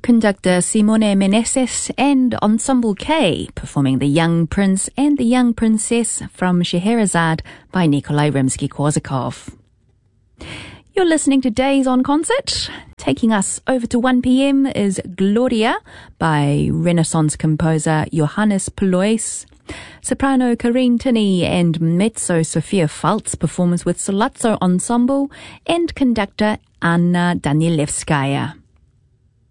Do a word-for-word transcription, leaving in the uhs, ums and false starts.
Conductor Simone Meneses and Ensemble K performing The Young Prince and the Young Princess from Scheherazade by Nikolai Rimsky-Korsakov. You're listening to Days on Concert. Taking us over to one p.m. is Gloria by Renaissance composer Johannes Plois. Soprano Karine Tinney and mezzo Sofia Faltz performs with Solazzo Ensemble and conductor Anna Danielewskaya.